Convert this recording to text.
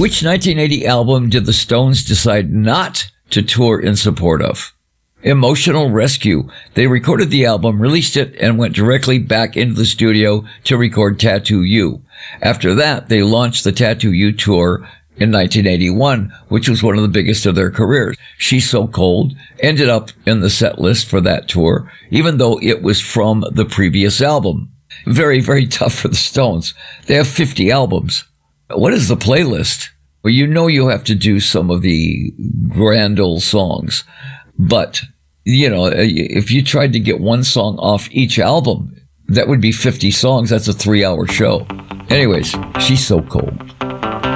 Which 1980 album did the Stones decide not to tour in support of? Emotional Rescue. They recorded the album, released it, and went directly back into the studio to record Tattoo You. After that, they launched the Tattoo You tour in 1981, which was one of the biggest of their careers. She's So Cold ended up in the set list for that tour, even though it was from the previous album. Very, very tough for the Stones. They have 50 albums. What is the playlist? Well, you know you have to do some of the grand old songs. But, you know, if you tried to get one song off each album, that would be 50 songs. That's a 3-hour show. Anyways, She's So Cold.